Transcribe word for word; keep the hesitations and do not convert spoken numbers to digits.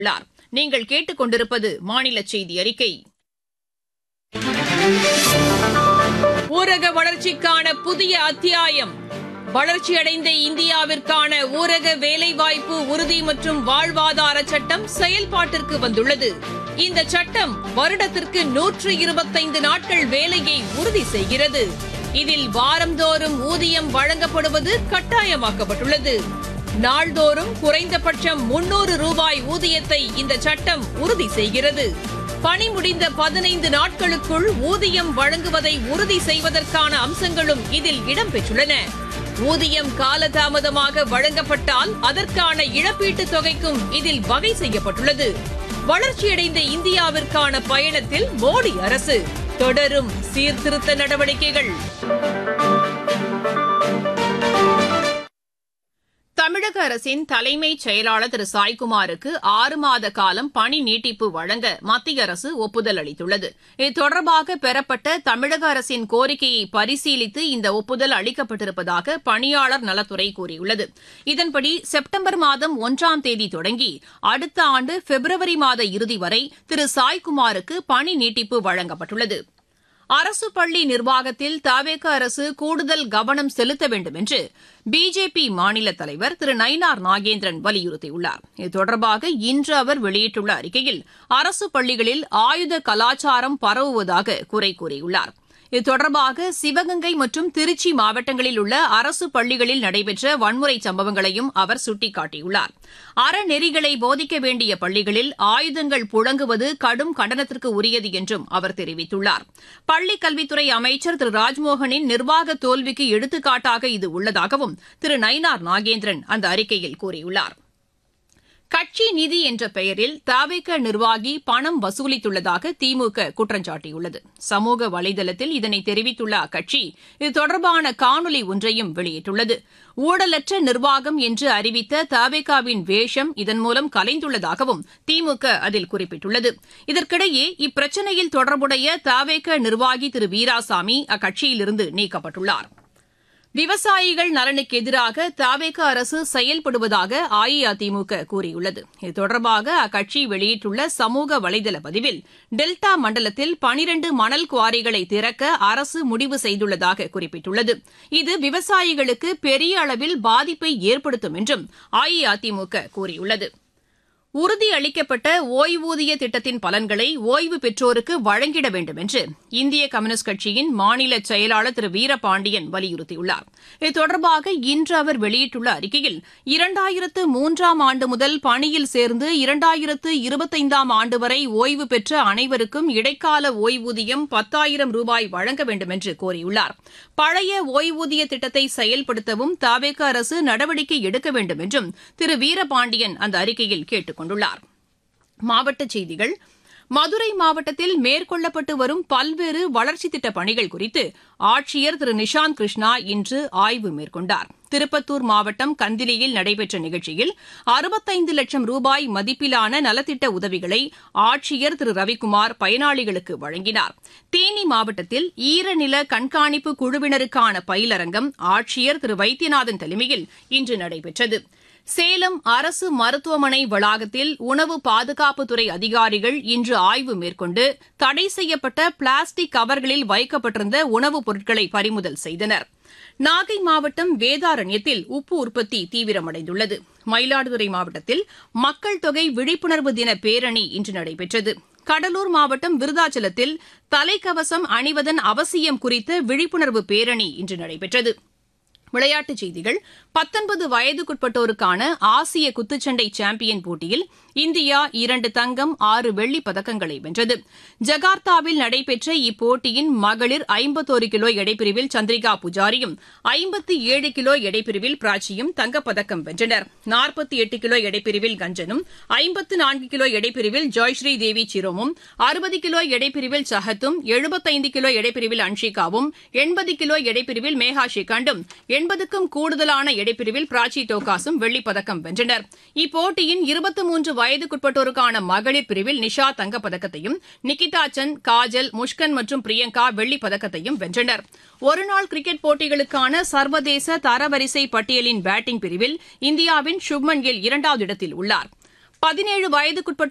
உள்ளார். நீங்கள் கேட்டுக் கொண்டிருப்பது மாநில செய்தி அறிக்கை. ஊரக வளர்ச்சிக்கான புதிய அத்தியாயம். வளர்ச்சியடைந்த இந்தியாவிற்கான ஊரக வேலைவாய்ப்பு உறுதி மற்றும் வாழ்வாதார சட்டம் செயல்பாட்டிற்கு வந்துள்ளது. இந்த சட்டம் வருடத்திற்கு நூற்று இருபத்தைந்து நாட்கள் வேலையை உறுதி செய்கிறது. இதில் வாரந்தோறும் ஊதியம் வழங்கப்படுவது கட்டாயமாக்கப்பட்டுள்ளது. நாள்தோறும் குறைந்தபட்சம் முன்னூறு ரூபாய் ஊதியத்தை இந்த சட்டம் உறுதி செய்கிறது. பணி முடிந்த பதினைந்து நாட்களுக்குள் ஊதியம் வழங்குவதை உறுதி செய்வதற்கான அம்சங்களும் இதில் இடம்பெற்றுள்ளன. ஊதியம் காலதாமதமாக வழங்கப்பட்டால் அதற்கான இழப்பீட்டுத் தொகைக்கும் இதில் வகை செய்யப்பட்டுள்ளது. வளர்ச்சியடைந்த இந்தியாவிற்கான பயணத்தில் மோடி அரசு தொடரும் சீர்திருத்த நடவடிக்கைகள். தமிழக அரசின் தலைமைச் செயலாளர் திரு சாய்குமாருக்கு ஆறு மாத காலம் பணி நீட்டிப்பு வழங்க மத்திய அரசு ஒப்புதல் அளித்துள்ளது. இது தொடர்பாக பெறப்பட்ட தமிழக அரசின் கோரிக்கையை பரிசீலித்து இந்த ஒப்புதல் அளிக்கப்பட்டிருப்பதாக பணியாளர் நலத்துறை கூறியுள்ளது. இதன்படி செப்டம்பர் மாதம் ஒன்றாம் தேதி தொடங்கி அடுத்த ஆண்டு பிப்ரவரி மாத இறுதி வரை திரு சாய்குமாருக்கு பணி நீட்டிப்பு வழங்கப்பட்டுள்ளது. அரசு பள்ளி நிர்வாகத்தில் தவேக அரசு கூடுதல் கவனம் செலுத்த வேண்டும் என்று பிஜேபி மாநில தலைவர் திரு நயினார் நாகேந்திரன் வலியுறுத்தியுள்ளார். இது தொடர்பாக இன்று அவர் வெளியிட்டுள்ள அறிக்கையில் அரசு பள்ளிகளில் ஆயுத கலாச்சாரம் பரவுவதாக குறை கூறியுள்ளார். இது தொடர்பாக சிவகங்கை மற்றும் திருச்சி மாவட்டங்களில் உள்ள அரசு பள்ளிகளில் நடைபெற்ற வன்முறை சம்பவங்களையும் அவர் சுட்டிக்காட்டியுள்ளார். அறநெறிகளை போதிக்க வேண்டிய பள்ளிகளில் ஆயுதங்கள் புழங்குவது கடும் கண்டனத்திற்கு உரியது என்றும் அவர் தெரிவித்துள்ளார். பள்ளிக் கல்வித்துறை அமைச்சர் திரு ராஜ்மோகனின் நிர்வாக தோல்விக்கு எடுத்துக்காட்டாக இது உள்ளதாகவும் திரு நயினார் நாகேந்திரன் அந்த அறிக்கையில் கூறியுள்ளார். கட்சி நிதி என்ற பெயரில் தவேக நிர்வாகி பணம் வசூலித்துள்ளதாக திமுக குற்றம் சாட்டியுள்ளது. சமூக வலைதளத்தில் இதனை தெரிவித்துள்ள அக்கட்சி இது தொடர்பான காணொலி ஒன்றையும் வெளியிட்டுள்ளது. ஊழலற்ற நிர்வாகம் என்று அறிவித்த தவேகாவின் வேஷம் இதன் மூலம் கலைந்துள்ளதாகவும் திமுக அதில் குறிப்பிட்டுள்ளது. இதற்கிடையே இப்பிரச்சினையில் தொடர்புடைய தவேக நிர்வாகி திரு வீராசாமி அக்கட்சியிலிருந்து நீக்கப்பட்டுள்ளார். விவசாயிகள் நலனுக்கு எதிராக தவேக அரசு செயல்படுவதாக அஇஅதிமுக கூறியுள்ளது. இது தொடர்பாக அக்கட்சி வெளியிட்டுள்ள சமூக வலைதள பதிவில் டெல்டா மண்டலத்தில் பனிரண்டு மணல் குவாரிகளை திறக்க அரசு முடிவு செய்துள்ளதாக குறிப்பிட்டுள்ளது. இது விவசாயிகளுக்கு பெரிய அளவில் பாதிப்பை ஏற்படுத்தும் என்றும் அஇஅதிமுக கூறியுள்ளது. உறுதியளிக்கப்பட்ட ஓய்வூதிய திட்டத்தின் பலன்களை ஓய்வு பெற்றோருக்கு வழங்கிட வேண்டும் என்று இந்திய கம்யூனிஸ்ட் கட்சியின் மாநில செயலாளர் திரு வீரபாண்டியன் வலியுறுத்தியுள்ளார். இது தொடர்பாக இன்று அவர் வெளியிட்டுள்ள அறிக்கையில் இரண்டாயிரத்து மூன்றாம் ஆண்டு முதல் பணியில் சேர்ந்து இரண்டாயிரத்து இருபத்தைந்தாம் ஆண்டு வரை ஓய்வு பெற்ற அனைவருக்கும் இடைக்கால ஓய்வூதியம் பத்தாயிரம் ரூபாய் வழங்க வேண்டும் என்று கோரியுள்ளார். பழைய ஓய்வூதிய திட்டத்தை செயல்படுத்தவும் தவேக அரசு நடவடிக்கை எடுக்க வேண்டும் என்றும் திரு வீரபாண்டியன் அந்த அறிக்கையில் கேட்டுக் கொண்டுள்ளார். மாவட்டச் செய்திகள். மதுரை மாவட்டத்தில் மேற்கொள்ளப்பட்டு வரும் பல்வேறு வளர்ச்சித் திட்டப் பணிகள் குறித்து ஆட்சியர் திரு நிஷாந்த் கிருஷ்ணா இன்று ஆய்வு மேற்கொண்டார். திருப்பத்தூர் மாவட்டம் கந்திலியில் நடைபெற்ற நிகழ்ச்சியில் அறுபத்தைந்து லட்சம் ரூபாய் மதிப்பிலான நலத்திட்ட உதவிகளை ஆட்சியர் திரு ரவிக்குமார் பயனாளிகளுக்கு வழங்கினார். தேனி மாவட்டத்தில் ஈரநில கண்காணிப்பு குழுவினருக்கான பயிலரங்கம் ஆட்சியர் திரு வைத்தியநாதன் தலைமையில் இன்று நடைபெற்றது. சேலம் அரசு மருத்துவமனை வளாகத்தில் உணவு பாதுகாப்புத்துறை அதிகாரிகள் இன்று ஆய்வு மேற்கொண்டு தடை செய்யப்பட்ட பிளாஸ்டிக் கவர்களில் வைக்கப்பட்டிருந்த உணவுப் பொருட்களை பறிமுதல் செய்தனர். நாகை மாவட்டம் வேதாரண்யத்தில் உப்பு உற்பத்தி தீவிரமடைந்துள்ளது. மயிலாடுதுறை மாவட்டத்தில் மக்கள் தொகை விழிப்புணர்வு தின பேரணி இன்று நடைபெற்றது. கடலூர் மாவட்டம் விருதாச்சலத்தில் தலைக்கவசம் அணிவதன் அவசியம் குறித்த விழிப்புணர்வு பேரணி இன்று நடைபெற்றது. விளையாட்டுச் செய்திகள். பத்தொன்பது வயதுக்குட்பட்டோருக்கான ஆசிய குத்துச்சண்டை சாம்பியன் போட்டியில் இந்தியா இரண்டு தங்கம் ஆறு வெள்ளிப் பதக்கங்களை வென்றது. ஜகார்த்தாவில் நடைபெற்ற இப்போட்டியின் மகளிர் ஐம்பத்தொரு கிலோ எடைப்பிரிவில் சந்திரிகா புஜாரியும் ஐம்பத்தி ஏழு கிலோ எடைப்பிரிவில் பிராச்சியும் தங்கப்பதக்கம் வென்றனர். நாற்பத்தி எட்டு கிலோ எடைப்பிரிவில் கஞ்சனும் ஐம்பத்து நான்கு கிலோ எடைப்பிரிவில் ஜாய்ஸ்ரீ தேவி சிரோமும் அறுபது கிலோ எடைப்பிரிவில் சஹத்தும் எழுபத்தைந்து கிலோ எடைப்பிரிவில் அன்ஷிகாவும் எண்பது கிலோ எடைப்பிரிவில் மேகா ஷிகாண்டும் எண்பதுக்கும் கூடுதலான எடைப்பிரிவில் பிராச்சி டோகாஸும் வெள்ளிப் பதக்கம் வென்றனர். இப்போட்டியின் இருபத்தி மூன்று வயதுக்குட்பட்டோருக்கான மகளிர் பிரிவில் நிஷா தங்கப்பதக்கத்தையும் நிகிதா சந்த், காஜல், முஷ்கன் மற்றும் பிரியங்கா வெள்ளிப் பதக்கத்தையும் வென்றனர். ஒருநாள் கிரிக்கெட் போட்டிகளுக்கான சர்வதேச தரவரிசை பட்டியலின் பேட்டிங் பிரிவில் இந்தியாவின் சுப்மன் கில் இரண்டாவது இடத்தில் உள்ளார். பதினேழு வயதுக்குட்பட்ட